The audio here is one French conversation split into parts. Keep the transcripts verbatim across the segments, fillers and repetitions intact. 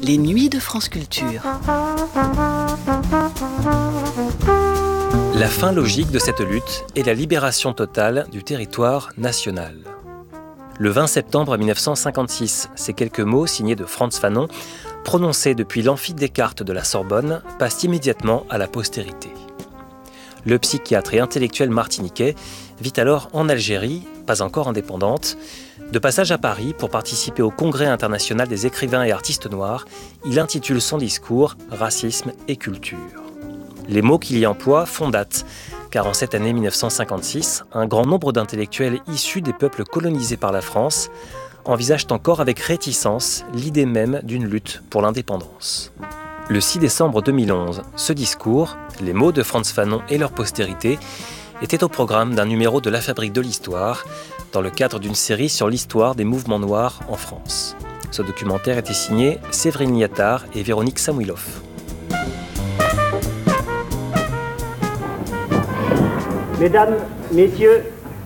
Les nuits de France Culture. La fin logique de cette lutte est la libération totale du territoire national. Le vingt septembre mille neuf cent cinquante-six, ces quelques mots signés de Frantz Fanon, prononcés depuis l'amphi Descartes de la Sorbonne, passent immédiatement à la postérité. Le psychiatre et intellectuel martiniquais vit alors en Algérie, pas encore indépendante. De passage à Paris pour participer au Congrès international des écrivains et artistes noirs, il intitule son discours « Racisme et culture ». Les mots qu'il y emploie font date, car en cette année mille neuf cent cinquante-six, un grand nombre d'intellectuels issus des peuples colonisés par la France envisagent encore avec réticence l'idée même d'une lutte pour l'indépendance. Le six décembre deux mille onze, ce discours, les mots de Frantz Fanon et leur postérité, était au programme d'un numéro de La Fabrique de l'Histoire, dans le cadre d'une série sur l'histoire des mouvements noirs en France. Ce documentaire était signé Séverine Liattard et Véronique Samuilov. Mesdames, Messieurs,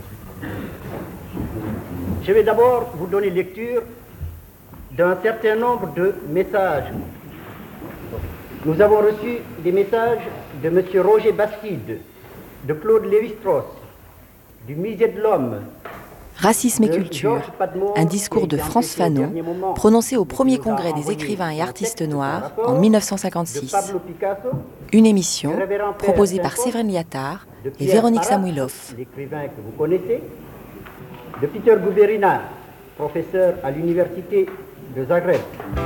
je vais d'abord vous donner lecture d'un certain nombre de messages. Nous avons reçu des messages de M. Roger Bastide, de Claude Lévi-Strauss, du Musée de l'Homme. Racisme et culture, un discours de Frantz Fanon, prononcé au premier congrès des écrivains et artistes noirs en mille neuf cent cinquante-six. Une émission proposée par Séverine Liattard et Véronique Samuilov. L'écrivain que vous connaissez, de Peter Guberina, professeur à l'université de Zagreb,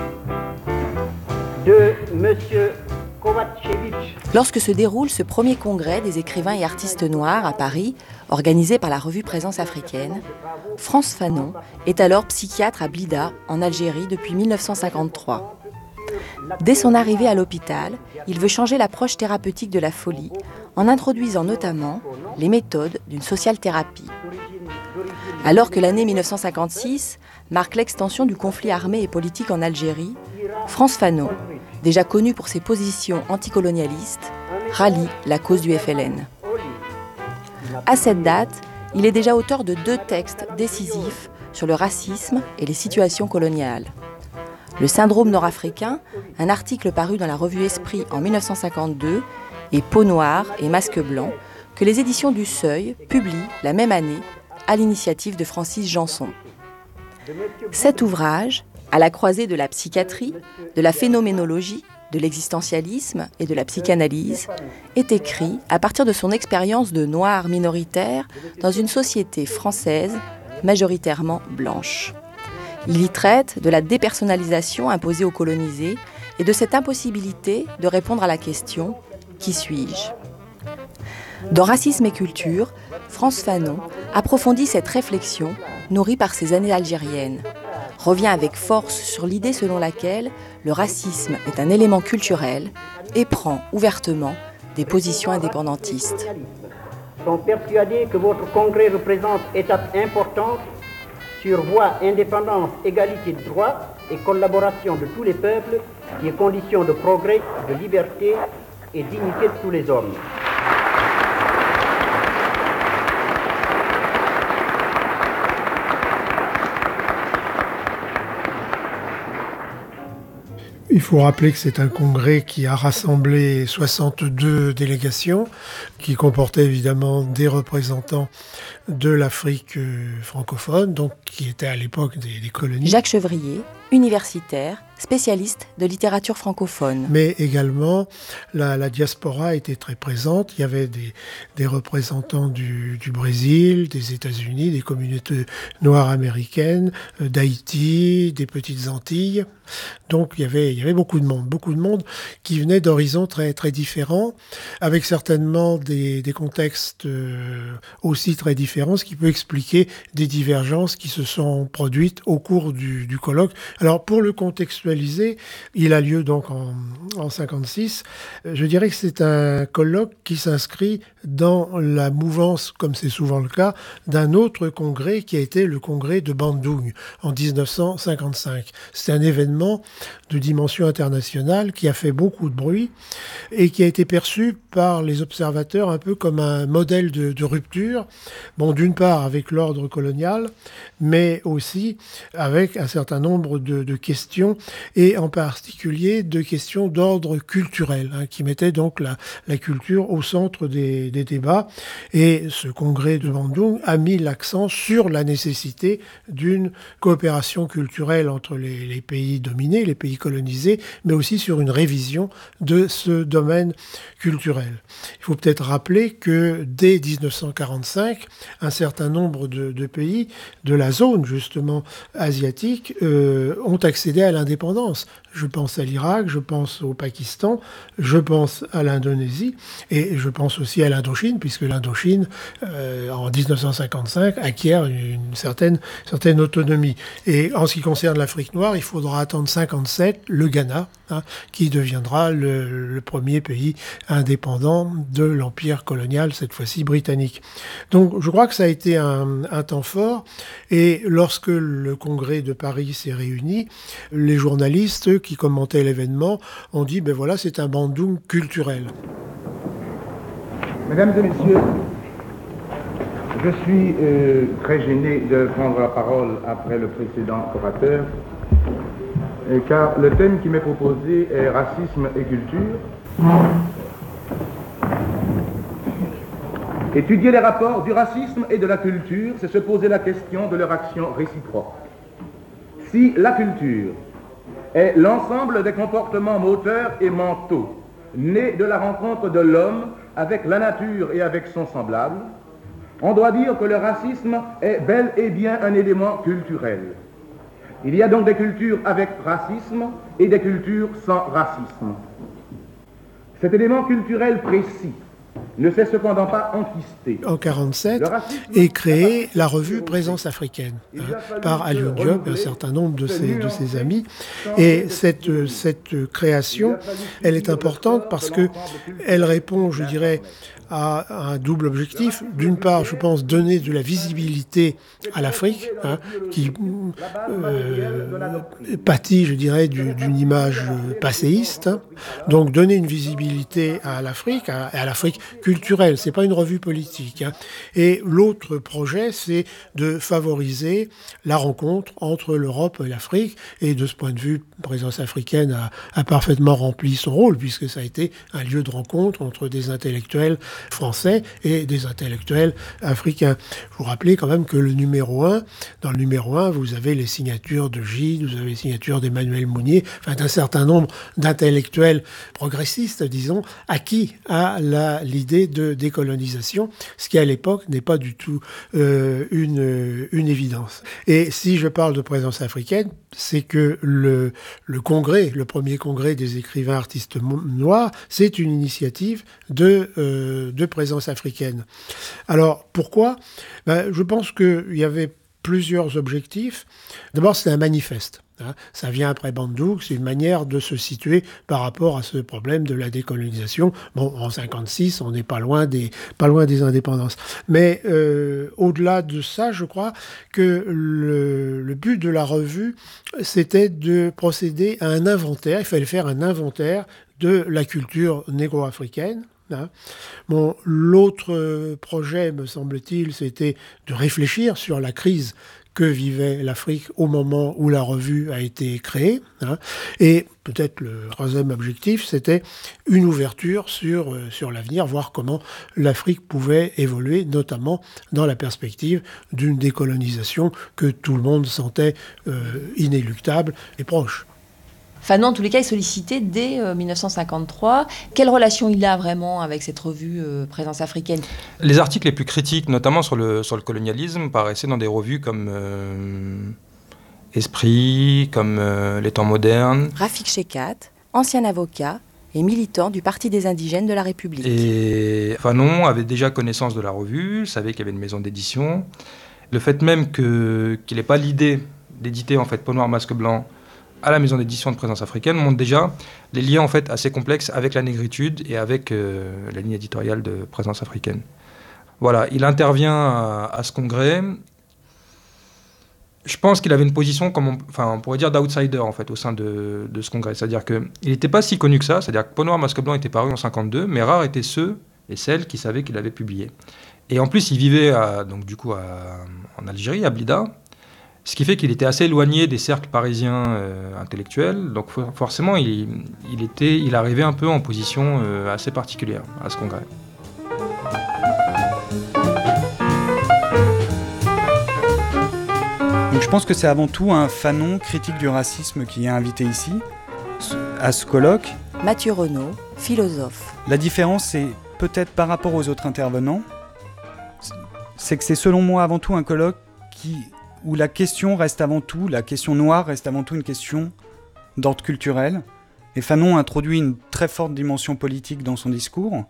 de M. Kovacevic. Lorsque se déroule ce premier congrès des écrivains et artistes noirs à Paris, organisé par la revue Présence africaine, Frantz Fanon est alors psychiatre à Blida, en Algérie, depuis mille neuf cent cinquante-trois. Dès son arrivée à l'hôpital, il veut changer l'approche thérapeutique de la folie, en introduisant notamment les méthodes d'une social-thérapie. Alors que l'année mille neuf cent cinquante-six marque l'extension du conflit armé et politique en Algérie, Frantz Fanon, déjà connu pour ses positions anticolonialistes, rallie la cause du F L N. À cette date, il est déjà auteur de deux textes décisifs sur le racisme et les situations coloniales. Le syndrome nord-africain, un article paru dans la revue Esprit en mille neuf cent cinquante-deux, et Peau noire et masque blanc, que les éditions du Seuil publient la même année à l'initiative de Francis Janson. Cet ouvrage, à la croisée de la psychiatrie, de la phénoménologie, de l'existentialisme et de la psychanalyse, est écrit à partir de son expérience de noir minoritaire dans une société française majoritairement blanche. Il y traite de la dépersonnalisation imposée aux colonisés et de cette impossibilité de répondre à la question « Qui suis-je ?» Dans Racisme et culture, Frantz Fanon approfondit cette réflexion nourrie par ses années algériennes, revient avec force sur l'idée selon laquelle le racisme est un élément culturel et prend ouvertement des positions indépendantistes. Ils sont persuadés que votre congrès représente étape importante sur voie indépendance, égalité de droits et collaboration de tous les peuples qui est condition de progrès, de liberté et dignité de tous les hommes. Il faut rappeler que c'est un congrès qui a rassemblé soixante-deux délégations, qui comportaient évidemment des représentants de l'Afrique francophone, donc qui étaient à l'époque des, des colonies. Jacques Chevrier, universitaire, spécialiste de littérature francophone. Mais également, la, la diaspora était très présente. Il y avait des, des représentants du, du Brésil, des États-Unis, des communautés noires américaines, d'Haïti, des Petites Antilles. Donc il y avait, il y avait beaucoup de monde, beaucoup de monde qui venait d'horizons très, très différents, avec certainement des, des contextes euh, aussi très différents, ce qui peut expliquer des divergences qui se sont produites au cours du, du colloque. Alors pour le contextualiser, il a lieu donc en, en cinquante-six. Je dirais que c'est un colloque qui s'inscrit dans la mouvance, comme c'est souvent le cas, d'un autre congrès qui a été le congrès de Bandung en dix-neuf cent cinquante-cinq. C'est un événement de dimension internationale qui a fait beaucoup de bruit et qui a été perçu par les observateurs un peu comme un modèle de, de rupture. Bon, d'une part avec l'ordre colonial, mais aussi avec un certain nombre de de, de questions, et en particulier de questions d'ordre culturel, hein, qui mettaient donc la, la culture au centre des, des débats. Et ce congrès de Bandung a mis l'accent sur la nécessité d'une coopération culturelle entre les, les pays dominés, les pays colonisés, mais aussi sur une révision de ce domaine culturel. Il faut peut-être rappeler que dès dix-neuf cent quarante-cinq, un certain nombre de, de pays de la zone, justement, asiatique, euh, ont accédé à l'indépendance. Je pense à l'Irak, je pense au Pakistan, je pense à l'Indonésie, et je pense aussi à l'Indochine, puisque l'Indochine, euh, en dix-neuf cent cinquante-cinq, acquiert une certaine, certaine autonomie. Et en ce qui concerne l'Afrique noire, il faudra attendre cinquante-sept, le Ghana, hein, qui deviendra le, le premier pays indépendant de l'empire colonial, cette fois-ci britannique. Donc je crois que ça a été un, un temps fort, et lorsque le congrès de Paris s'est réuni, les journalistes qui commentaient l'événement ont dit, ben voilà, c'est un Bandung culturel. Mesdames et messieurs, je suis euh, très gêné de prendre la parole après le précédent orateur, et car le thème qui m'est proposé est racisme et culture. Étudier les rapports du racisme et de la culture, c'est se poser la question de leur action réciproque. Si la culture est l'ensemble des comportements moteurs et mentaux nés de la rencontre de l'homme avec la nature et avec son semblable, on doit dire que le racisme est bel et bien un élément culturel. Il y a donc des cultures avec racisme et des cultures sans racisme. Cet élément culturel précis ne s'est cependant pas enquisté. En quarante-sept est créée la revue Présence africaine, hein, par Alioune Diop et un certain nombre de ses, de ses amis. Et cette, cette création, elle est importante parce qu'elle répond, je dirais, à un double objectif. D'une part, je pense, donner de la visibilité à l'Afrique, hein, qui euh, pâtit, je dirais, du, d'une image passéiste. Hein. Donc, donner une visibilité à l'Afrique, à, à l'Afrique culturelle. C'est pas une revue politique. Hein. Et l'autre projet, c'est de favoriser la rencontre entre l'Europe et l'Afrique. Et de ce point de vue, Présence africaine a, a parfaitement rempli son rôle, puisque ça a été un lieu de rencontre entre des intellectuels français et des intellectuels africains. Il faut rappeler quand même que le numéro un, dans le numéro un, vous avez les signatures de Gide, vous avez les signatures d'Emmanuel Mounier, enfin d'un certain nombre d'intellectuels progressistes, disons, acquis à la, l'idée de décolonisation, ce qui à l'époque n'est pas du tout euh, une, une évidence. Et si je parle de Présence africaine, c'est que le, le congrès, le premier congrès des écrivains artistes noirs, c'est une initiative de, euh, de Présence africaine. Alors, pourquoi ? Ben, je pense qu'il y avait plusieurs objectifs. D'abord, c'est un manifeste. Hein. Ça vient après Bandung, c'est une manière de se situer par rapport à ce problème de la décolonisation. Bon, en cinquante-six, on n'est pas loin des, pas loin des indépendances. Mais euh, au-delà de ça, je crois que le, le but de la revue, c'était de procéder à un inventaire. Il fallait faire un inventaire de la culture négro-africaine. Hein. Bon, l'autre projet, me semble-t-il, c'était de réfléchir sur la crise que vivait l'Afrique au moment où la revue a été créée. Hein. Et peut-être le troisième objectif, c'était une ouverture sur, euh, sur l'avenir, voir comment l'Afrique pouvait évoluer, notamment dans la perspective d'une décolonisation que tout le monde sentait euh, inéluctable et proche. Fanon, en tous les cas, est sollicité dès euh, dix-neuf cent cinquante-trois. Quelle relation il a vraiment avec cette revue euh, Présence africaine ? Les articles les plus critiques, notamment sur le, sur le colonialisme, paraissaient dans des revues comme euh, Esprit, comme euh, Les Temps modernes. Rafik Chekhat, ancien avocat et militant du Parti des indigènes de la République. Et Fanon avait déjà connaissance de la revue, savait qu'il y avait une maison d'édition. Le fait même que, qu'il n'ait pas l'idée d'éditer en fait Peau noire, masque blanc à la maison d'édition de Présence africaine montre déjà les liens en fait assez complexes avec la négritude et avec euh, la ligne éditoriale de Présence africaine. Voilà, il intervient à, à ce congrès. Je pense qu'il avait une position, comme on, enfin, on pourrait dire d'outsider en fait au sein de, de ce congrès. C'est-à-dire qu'il n'était pas si connu que ça. C'est-à-dire que Peau noire, masque blanc était paru en cinquante-deux, mais rares étaient ceux et celles qui savaient qu'il avait publié. Et en plus, il vivait à, donc du coup à, en Algérie, à Blida. Ce qui fait qu'il était assez éloigné des cercles parisiens euh, intellectuels. Donc for- forcément, il, il, était, il arrivait un peu en position euh, assez particulière à ce congrès. Donc je pense que c'est avant tout un Fanon, critique du racisme, qui est invité ici, à ce colloque. Mathieu Renaud, philosophe. La différence, c'est peut-être par rapport aux autres intervenants, c'est que c'est selon moi avant tout un colloque qui... où la question reste avant tout, la question noire reste avant tout une question d'ordre culturel. Et Fanon introduit une très forte dimension politique dans son discours,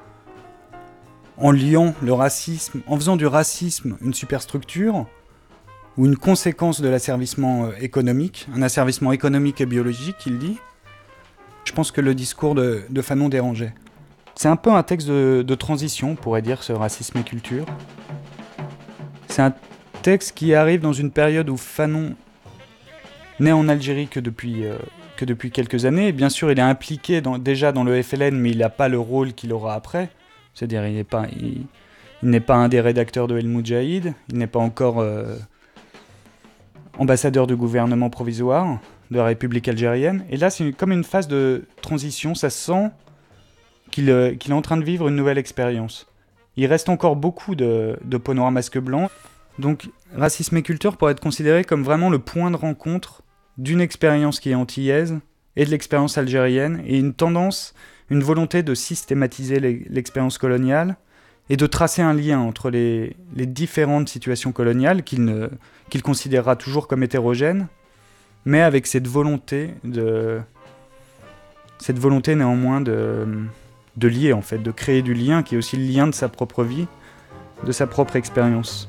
en liant le racisme, en faisant du racisme une superstructure, ou une conséquence de l'asservissement économique, un asservissement économique et biologique, il dit. Je pense que le discours de, de Fanon dérangeait. C'est un peu un texte de, de transition, on pourrait dire, ce racisme et culture. C'est un texte qui arrive dans une période où Fanon n'est en Algérie que depuis, euh, que depuis quelques années. Et bien sûr, il est impliqué dans, déjà dans le F L N, mais il n'a pas le rôle qu'il aura après. C'est-à-dire, il n'est pas, il, il n'est pas un des rédacteurs de El Moudjahid, il n'est pas encore euh, ambassadeur du gouvernement provisoire de la République algérienne. Et là, c'est une, comme une phase de transition, ça sent qu'il, euh, qu'il est en train de vivre une nouvelle expérience. Il reste encore beaucoup de, de peau noire masque blanc. Donc, racisme et culture pourrait être considéré comme vraiment le point de rencontre d'une expérience qui est antillaise et de l'expérience algérienne, et une tendance, une volonté de systématiser l'expérience coloniale et de tracer un lien entre les, les différentes situations coloniales qu'il, ne, qu'il considérera toujours comme hétérogènes, mais avec cette volonté, de, cette volonté néanmoins de, de lier, en fait, de créer du lien, qui est aussi le lien de sa propre vie, de sa propre expérience.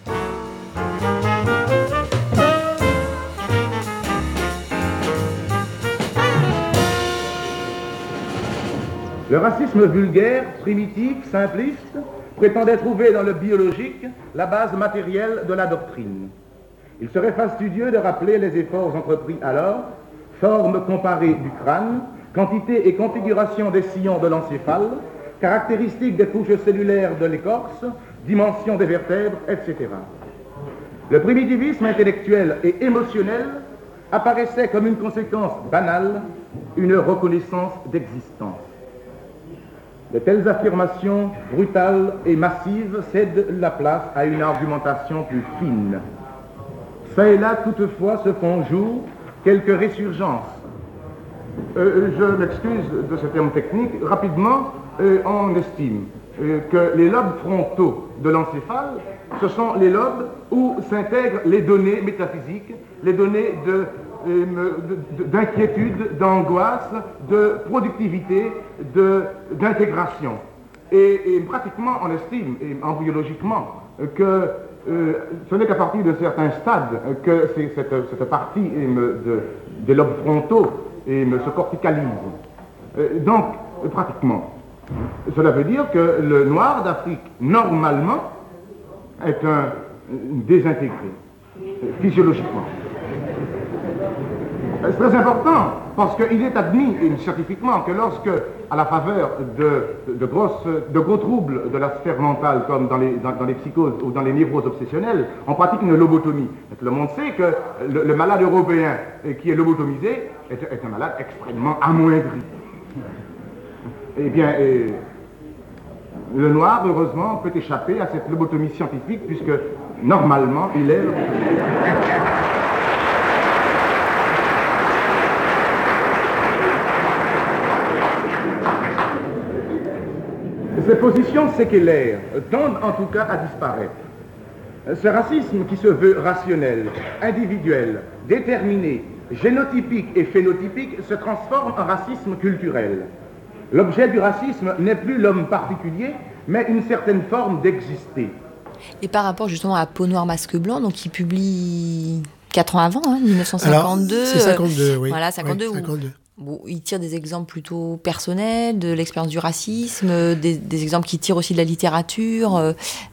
Le racisme vulgaire, primitif, simpliste, prétendait trouver dans le biologique la base matérielle de la doctrine. Il serait fastidieux de rappeler les efforts entrepris alors, forme comparée du crâne, quantité et configuration des sillons de l'encéphale, caractéristiques des couches cellulaires de l'écorce, dimension des vertèbres, et cetera. Le primitivisme intellectuel et émotionnel apparaissait comme une conséquence banale, une reconnaissance d'existence. De telles affirmations brutales et massives cèdent la place à une argumentation plus fine. Ça et là, toutefois, se font jour quelques résurgences. Euh, je m'excuse de ce terme technique. Rapidement, euh, on estime euh, que les lobes frontaux de l'encéphale, ce sont les lobes où s'intègrent les données métaphysiques, les données de d'inquiétude, d'angoisse, de productivité, de, d'intégration. Et, et pratiquement, on estime, et embryologiquement, que euh, ce n'est qu'à partir de certains stades que c'est, cette, cette partie de, des lobes frontaux et, se corticalise. Euh, donc, pratiquement, cela veut dire que le noir d'Afrique, normalement, est un désintégré, physiologiquement. C'est très important, parce qu'il est admis scientifiquement que lorsque, à la faveur de, de, grosses, de gros troubles de la sphère mentale, comme dans les, dans, dans les psychoses ou dans les névroses obsessionnelles, on pratique une lobotomie. Le monde sait que le, le malade européen qui est lobotomisé est, est un malade extrêmement amoindri. Eh bien, et, le noir, heureusement, peut échapper à cette lobotomie scientifique, puisque, normalement, il est lobotomisé. Ces positions séquelaires tendent en tout cas à disparaître. Ce racisme qui se veut rationnel, individuel, déterminé, génotypique et phénotypique se transforme en racisme culturel. L'objet du racisme n'est plus l'homme particulier, mais une certaine forme d'exister. Et par rapport justement à Peau noire masque blanc, donc il publie quatre ans avant, hein, dix-neuf cent cinquante-deux. Alors, c'est cinquante-deux, oui. Voilà, cinquante-deux. Oui, cinquante-deux. Bon, il tire des exemples plutôt personnels, de l'expérience du racisme, des, des exemples qui tirent aussi de la littérature.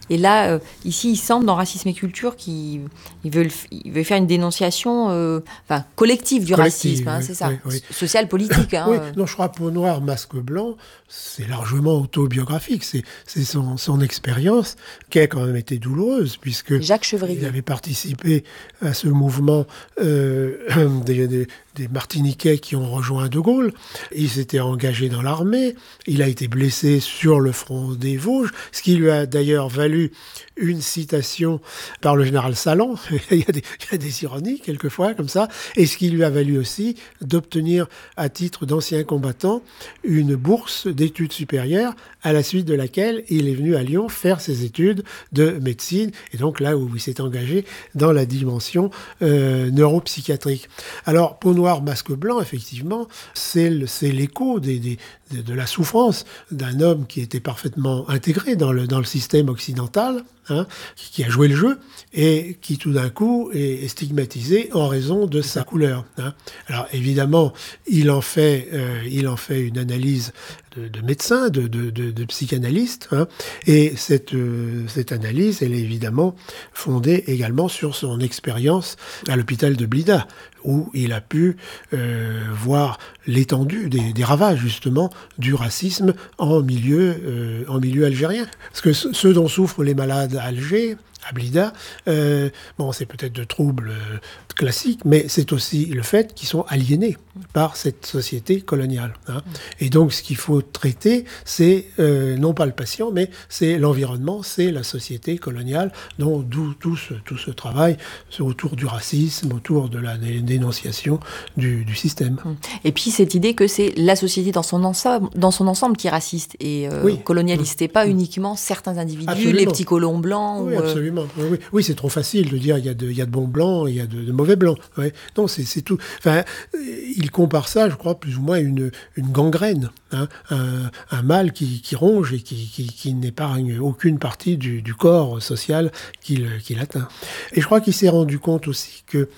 Et là, euh, ici, il semble, dans Racisme et Culture, qu'il il veut, il veut faire une dénonciation euh, enfin, collective du Collective, racisme, hein, oui, c'est ça, oui, oui. social, politique. Hein, oui, euh. non, je crois Peau noire, masque blanc, c'est largement autobiographique. C'est, c'est son, son expérience qui a quand même été douloureuse, puisque Jacques Chevrier. il avait participé à ce mouvement euh, des, des, des Martiniquais qui ont rejoint De Gaulle. Il s'était engagé dans l'armée. Il a été blessé sur le front des Vosges, ce qui lui a d'ailleurs valu une citation par le général Salan. il, y a des, il y a des ironies quelquefois comme ça, et ce qui lui a valu aussi d'obtenir à titre d'ancien combattant une bourse d'études supérieures, à la suite de laquelle il est venu à Lyon faire ses études de médecine, et donc là où il s'est engagé dans la dimension euh, neuropsychiatrique. Alors, Peau noire, masque blanc, effectivement, c'est, le, c'est l'écho des, des, de, de la souffrance d'un homme qui était parfaitement intégré dans le, dans le système occidental, hein, qui, qui a joué le jeu, et qui tout d'un coup est, est stigmatisé en raison de sa couleur. Hein. Alors évidemment, il en fait, euh, il en fait une analyse de, de médecin, de, de, de, de psychanalyste, hein, et cette, euh, cette analyse, elle est évidemment fondée également sur son expérience à l'hôpital de Blida, où il a pu euh, voir l'étendue des, des ravages justement du racisme en milieu, euh, en milieu algérien. Parce que ce, ceux dont souffrent les malades à Alger, à Blida, euh, bon, c'est peut-être de troubles euh, classiques, mais c'est aussi le fait qu'ils sont aliénés par cette société coloniale. Hein. Et donc, ce qu'il faut traiter, c'est euh, non pas le patient, mais c'est l'environnement, c'est la société coloniale, dont d'où tout ce, tout ce travail autour du racisme, autour de la dénonciation du, du système. Et puis, cette idée que c'est la société dans son ensemble, dans son ensemble qui est raciste et euh, oui. colonialiste, et pas uniquement certains individus, absolument. Les petits colons blancs. Oui, ou, absolument. Oui, oui. oui, c'est trop facile de dire il y a de, il y a de bons blancs, il y a de, de mauvais blancs. Ouais. Non, c'est, c'est tout. Enfin, il compare ça, je crois, plus ou moins à une, une gangrène, hein, un, un mal qui, qui ronge et qui, qui, qui n'épargne aucune partie du, du corps social qu'il, qu'il atteint. Et je crois qu'il s'est rendu compte aussi que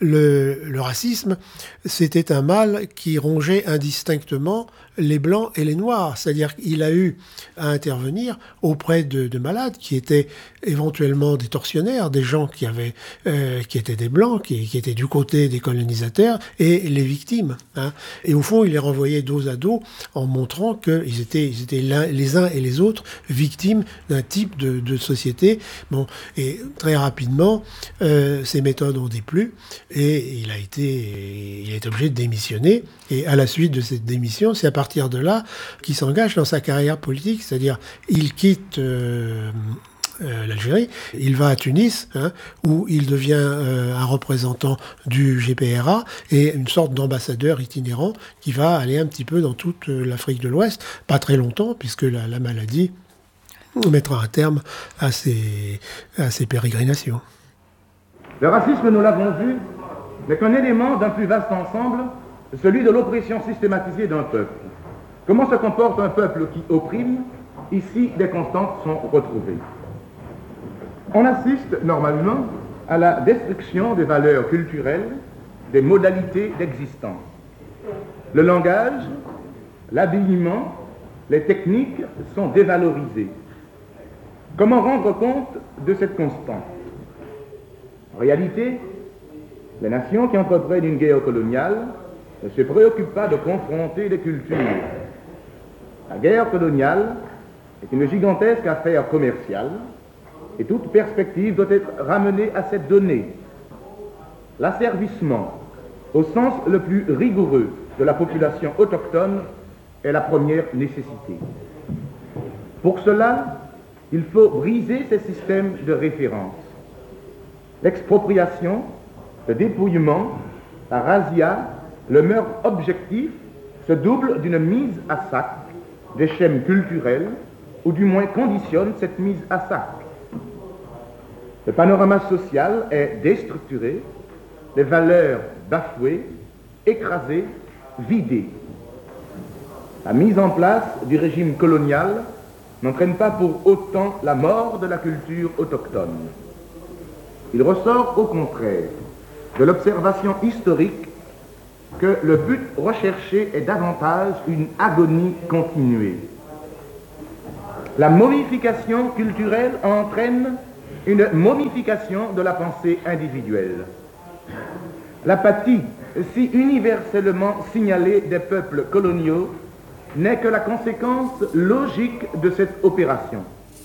le, le racisme, c'était un mal qui rongeait indistinctement les blancs et les noirs. C'est-à-dire qu'il a eu à intervenir auprès de, de malades qui étaient éventuellement des tortionnaires, des gens qui avaient, euh, qui étaient des blancs, qui, qui étaient du côté des colonisateurs, et les victimes. Hein. Et au fond, il les renvoyait dos à dos en montrant qu'ils étaient, ils étaient l'un, les uns et les autres victimes d'un type de, de société. Bon, et très rapidement, euh, ces méthodes ont déplu, et il a été, il a été obligé de démissionner. Et à la suite de cette démission, c'est à partir de là qu'il s'engage dans sa carrière politique, c'est-à-dire il quitte euh, euh, l'Algérie, il va à Tunis, hein, où il devient euh, un représentant du G P R A et une sorte d'ambassadeur itinérant qui va aller un petit peu dans toute l'Afrique de l'Ouest, pas très longtemps, puisque la, la maladie mettra un terme à ses, à ses pérégrinations. Le racisme, nous l'avons vu, n'est qu'un élément d'un plus vaste ensemble, celui de l'oppression systématisée d'un peuple. Comment se comporte un peuple qui opprime? Ici, des constantes sont retrouvées. On assiste normalement à la destruction des valeurs culturelles, des modalités d'existence. Le langage, l'habillement, les techniques sont dévalorisés. Comment rendre compte de cette constante? En réalité, les nations qui entreprennent une guerre coloniale ne se préoccupent pas de confronter les cultures. La guerre coloniale est une gigantesque affaire commerciale et toute perspective doit être ramenée à cette donnée. L'asservissement, au sens le plus rigoureux de la population autochtone, est la première nécessité. Pour cela, il faut briser ces systèmes de référence. L'expropriation, le dépouillement, la razzia, le meurtre objectif se double d'une mise à sac des schèmes culturels, ou du moins conditionne cette mise à sac. Le panorama social est déstructuré, les valeurs bafouées, écrasées, vidées. La mise en place du régime colonial n'entraîne pas pour autant la mort de la culture autochtone. Il ressort au contraire de l'observation historique que le but recherché est davantage une agonie continuée. La momification culturelle entraîne une momification de la pensée individuelle. L'apathie si universellement signalée des peuples coloniaux n'est que la conséquence logique de cette opération.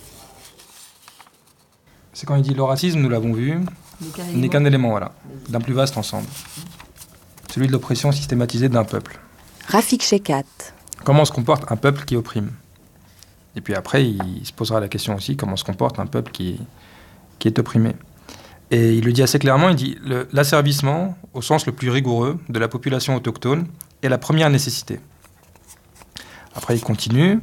C'est quand il dit le racisme, nous l'avons vu, n'est qu'un élément, voilà, d'un plus vaste ensemble. Celui de l'oppression systématisée d'un peuple. Rafik Chekhat. Comment se comporte un peuple qui opprime? Et puis après, il se posera la question aussi, comment se comporte un peuple qui, qui est opprimé? Et il le dit assez clairement, il dit « l'asservissement, au sens le plus rigoureux, de la population autochtone, est la première nécessité. » Après, il continue.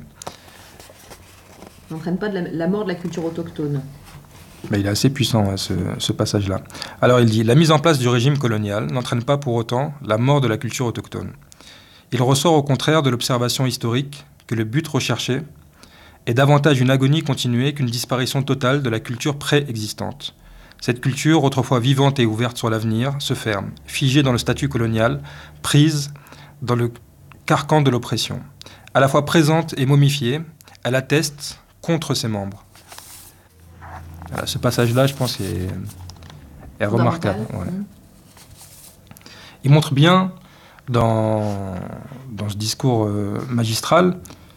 N'entraîne pas de la, la mort de la culture autochtone. Mais il est assez puissant, hein, ce, ce passage-là. Alors il dit « La mise en place du régime colonial n'entraîne pas pour autant la mort de la culture autochtone. Il ressort au contraire de l'observation historique que le but recherché est davantage une agonie continuée qu'une disparition totale de la culture préexistante. Cette culture, autrefois vivante et ouverte sur l'avenir, se ferme, figée dans le statut colonial, prise dans le carcan de l'oppression. À la fois présente et momifiée, elle atteste contre ses membres. » Voilà, ce passage-là, je pense, est, est remarquable. Ouais. Mmh. Il montre bien, dans, dans ce discours euh, magistral,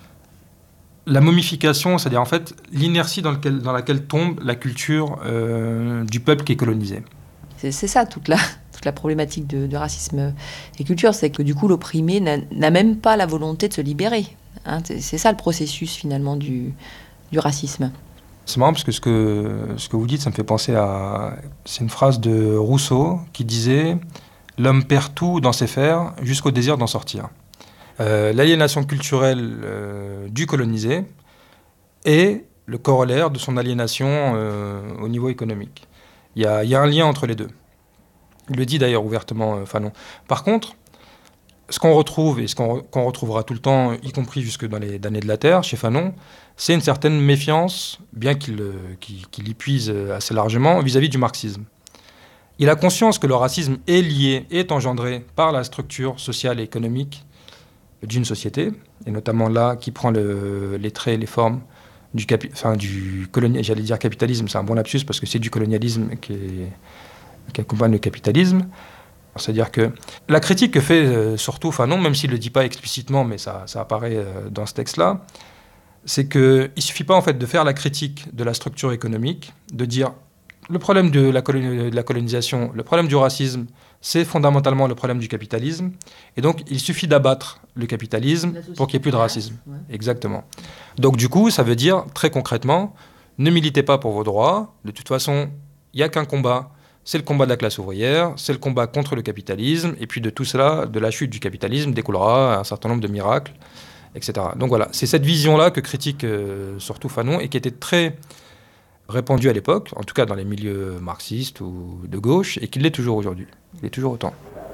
la momification, c'est-à-dire en fait l'inertie dans, lequel, dans laquelle tombe la culture euh, du peuple qui est colonisé. C'est, c'est ça toute la, toute la problématique de, de racisme et culture, c'est que du coup l'opprimé n'a, n'a même pas la volonté de se libérer. Hein, c'est, c'est ça le processus finalement du, du racisme. C'est marrant parce que ce, que ce que vous dites, ça me fait penser à... C'est une phrase de Rousseau qui disait « L'homme perd tout dans ses fers jusqu'au désir d'en sortir ». Euh, l'aliénation culturelle euh, du colonisé est le corollaire de son aliénation euh, au niveau économique. Il y a, il y a un lien entre les deux. Il le dit d'ailleurs ouvertement, euh, Fanon. Par contre, ce qu'on retrouve, et ce qu'on, qu'on retrouvera tout le temps, y compris jusque dans les damnés de la Terre, chez Fanon, c'est une certaine méfiance, bien qu'il, euh, qu'il, qu'il y puise assez largement, vis-à-vis du marxisme. Il a conscience que le racisme est lié, est engendré par la structure sociale et économique d'une société, et notamment là, qui prend le, les traits et les formes du, capi, enfin, du colonialisme, j'allais dire capitalisme, c'est un bon lapsus, parce que c'est du colonialisme qui, est, qui accompagne le capitalisme. C'est-à-dire que la critique que fait euh, surtout Fanon, même s'il ne le dit pas explicitement, mais ça, ça apparaît euh, dans ce texte-là, c'est qu'il ne suffit pas en fait de faire la critique de la structure économique, de dire le problème de la, colon- de la colonisation, le problème du racisme, c'est fondamentalement le problème du capitalisme. Et donc, il suffit d'abattre le capitalisme pour qu'il n'y ait plus de racisme. Ouais. Exactement. Donc, du coup, ça veut dire, très concrètement, ne militez pas pour vos droits. De toute façon, il n'y a qu'un combat. C'est le combat de la classe ouvrière, c'est le combat contre le capitalisme. Et puis, de tout cela, de la chute du capitalisme, découlera un certain nombre de miracles, et cetera. Donc, voilà. C'est cette vision-là que critique euh, surtout Fanon et qui était très répandu à l'époque, en tout cas dans les milieux marxistes ou de gauche, et qu'il l'est toujours aujourd'hui. Il est toujours autant.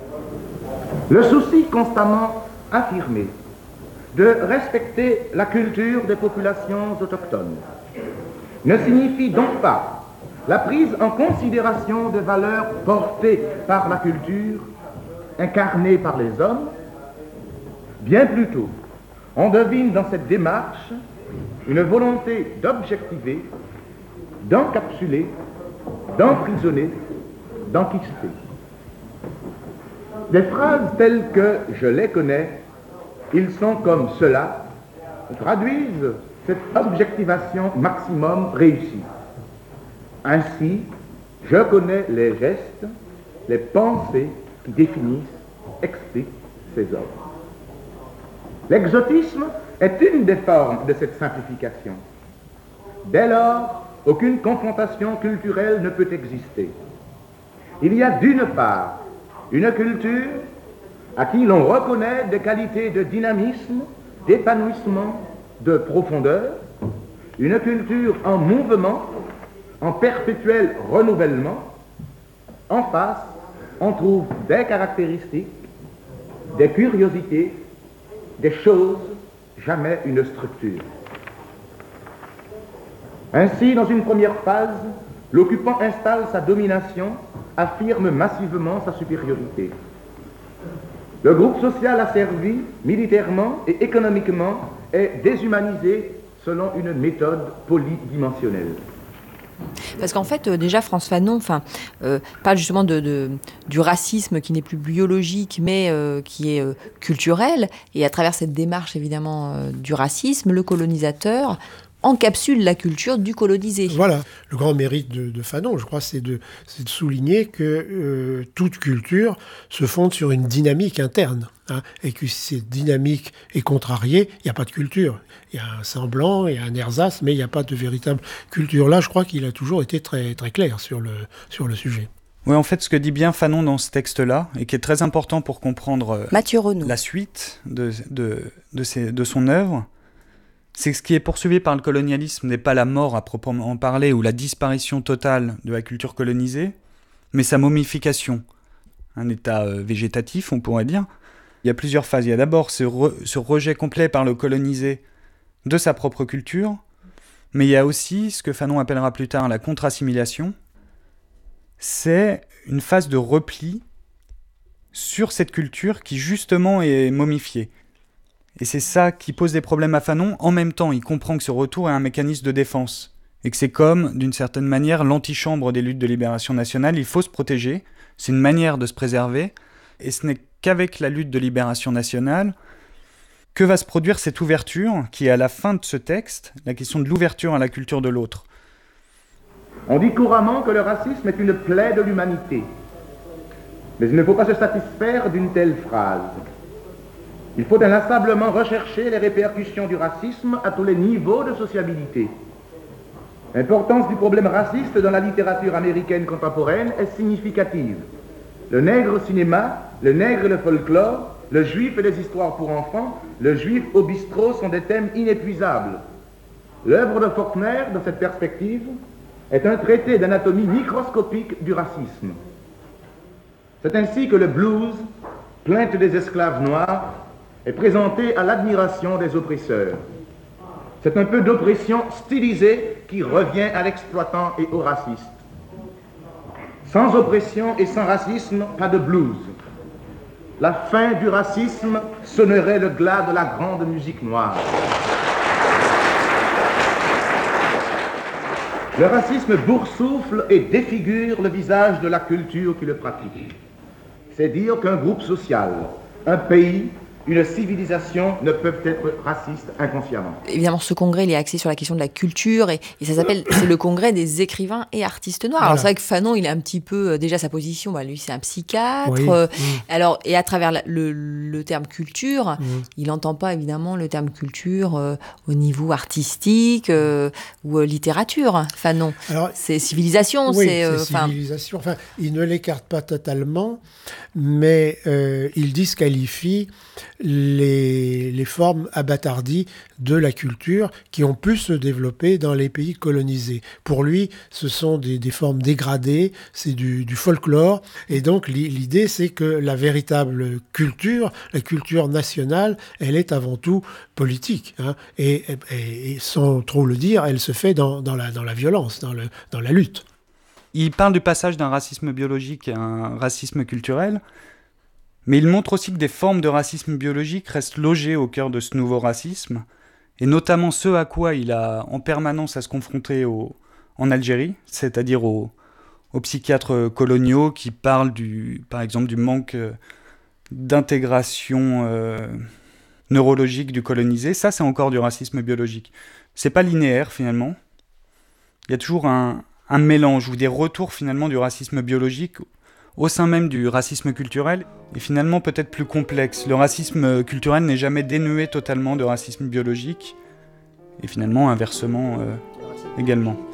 Le souci constamment affirmé de respecter la culture des populations autochtones ne signifie donc pas la prise en considération des valeurs portées par la culture, incarnées par les hommes. Bien plutôt, on devine dans cette démarche une volonté d'objectiver, d'encapsuler, d'emprisonner, d'enquister. Des phrases telles que « je les connais »,« ils sont comme cela » traduisent cette objectivation maximum réussie. Ainsi, je connais les gestes, les pensées qui définissent, expliquent ces œuvres. L'exotisme est une des formes de cette simplification. Dès lors, aucune confrontation culturelle ne peut exister. Il y a d'une part une culture à qui l'on reconnaît des qualités de dynamisme, d'épanouissement, de profondeur, une culture en mouvement, en perpétuel renouvellement. En face, on trouve des caractéristiques, des curiosités, des choses, jamais une structure. Ainsi, dans une première phase, l'occupant installe sa domination, affirme massivement sa supériorité. Le groupe social asservi, militairement et économiquement, est déshumanisé, selon une méthode polydimensionnelle. Parce qu'en fait, euh, déjà, Frantz Fanon enfin, euh, parle justement de, de, du racisme qui n'est plus biologique, mais euh, qui est euh, culturel. Et à travers cette démarche, évidemment, euh, du racisme, le colonisateur encapsule la culture du colonisé. Voilà. Le grand mérite de, de Fanon, je crois, c'est de, c'est de souligner que euh, toute culture se fonde sur une dynamique interne. Hein, et que si cette dynamique est contrariée, il n'y a pas de culture. Il y a un semblant, il y a un ersatz, mais il n'y a pas de véritable culture. Là, je crois qu'il a toujours été très, très clair sur le, sur le sujet. Oui, en fait, ce que dit bien Fanon dans ce texte-là, et qui est très important pour comprendre Mathieu Renaud. la suite de, de, de, ses, de son œuvre, c'est que ce qui est poursuivi par le colonialisme n'est pas la mort à proprement parler ou la disparition totale de la culture colonisée, mais sa momification. Un état euh, végétatif, on pourrait dire. Il y a plusieurs phases. Il y a d'abord ce, re, ce rejet complet par le colonisé de sa propre culture, mais il y a aussi ce que Fanon appellera plus tard la contre-assimilation. C'est une phase de repli sur cette culture qui justement est momifiée. Et c'est ça qui pose des problèmes à Fanon. En même temps, il comprend que ce retour est un mécanisme de défense, et que c'est comme, d'une certaine manière, l'antichambre des luttes de libération nationale. Il faut se protéger, c'est une manière de se préserver, et ce n'est qu'avec la lutte de libération nationale que va se produire cette ouverture, qui est à la fin de ce texte, la question de l'ouverture à la culture de l'autre. On dit couramment que le racisme est une plaie de l'humanité. Mais il ne faut pas se satisfaire d'une telle phrase. Il faut inlassablement rechercher les répercussions du racisme à tous les niveaux de sociabilité. L'importance du problème raciste dans la littérature américaine contemporaine est significative. Le nègre au cinéma, le nègre et le folklore, le juif et les histoires pour enfants, le juif au bistrot sont des thèmes inépuisables. L'œuvre de Faulkner, dans cette perspective, est un traité d'anatomie microscopique du racisme. C'est ainsi que le blues, plainte des esclaves noirs, est présenté à l'admiration des oppresseurs. C'est un peu d'oppression stylisée qui revient à l'exploitant et au raciste. Sans oppression et sans racisme, pas de blues. La fin du racisme sonnerait le glas de la grande musique noire. Le racisme boursoufle et défigure le visage de la culture qui le pratique. C'est dire qu'un groupe social, un pays, une civilisation ne peuvent être racistes inconsciemment. Évidemment, ce congrès, il est axé sur la question de la culture et, et ça s'appelle, c'est le congrès des écrivains et artistes noirs. Voilà. Alors c'est vrai que Fanon, il a un petit peu, déjà sa position, bah, lui c'est un psychiatre. Oui. Euh, mmh. Alors, et à travers la, le, le terme culture, mmh. il n'entend pas évidemment le terme culture euh, au niveau artistique euh, ou euh, littérature, Fanon. Alors, c'est civilisation. Oui, c'est, euh, c'est civilisation. Enfin, il ne l'écarte pas totalement, mais euh, il disqualifie Les, les formes abattardies de la culture qui ont pu se développer dans les pays colonisés. Pour lui, ce sont des, des formes dégradées, c'est du, du folklore, et donc l'idée c'est que la véritable culture, la culture nationale, elle est avant tout politique, hein, et, et, et sans trop le dire, elle se fait dans, dans, la, dans la violence, dans, le, dans la lutte. Il parle du passage d'un racisme biologique à un racisme culturel, mais il montre aussi que des formes de racisme biologique restent logées au cœur de ce nouveau racisme, et notamment ce à quoi il a en permanence à se confronter au, en Algérie, c'est-à-dire aux, aux psychiatres coloniaux qui parlent, du, par exemple, du manque d'intégration euh, neurologique du colonisé. Ça, c'est encore du racisme biologique. C'est pas linéaire, finalement. Il y a toujours un, un mélange ou des retours, finalement, du racisme biologique au sein même du racisme culturel, est finalement peut-être plus complexe. Le racisme culturel n'est jamais dénué totalement de racisme biologique, et finalement inversement euh, également.